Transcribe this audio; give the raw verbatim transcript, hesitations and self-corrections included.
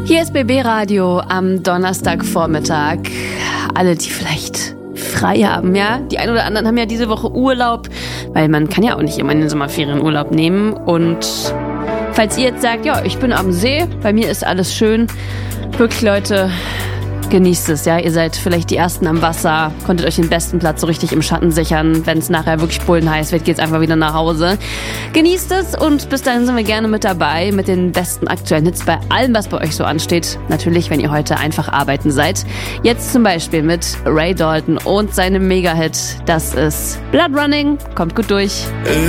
Hier ist B B Radio am Donnerstagvormittag. Alle, die vielleicht frei haben, ja. Die einen oder anderen haben ja diese Woche Urlaub, weil man kann ja auch nicht immer in den Sommerferien Urlaub nehmen. Und falls ihr jetzt sagt, ja, ich bin am See, bei mir ist alles schön, wirklich, Leute, genießt es, ja. Ihr seid vielleicht die Ersten am Wasser, konntet euch den besten Platz so richtig im Schatten sichern. Wenn es nachher wirklich bullenheiß wird, geht's einfach wieder nach Hause. Genießt es und bis dahin sind wir gerne mit dabei mit den besten aktuellen Hits bei allem, was bei euch so ansteht. Natürlich, wenn ihr heute einfach arbeiten seid. Jetzt zum Beispiel mit Ray Dalton und seinem Mega-Hit. Das ist Blood Running. Kommt gut durch.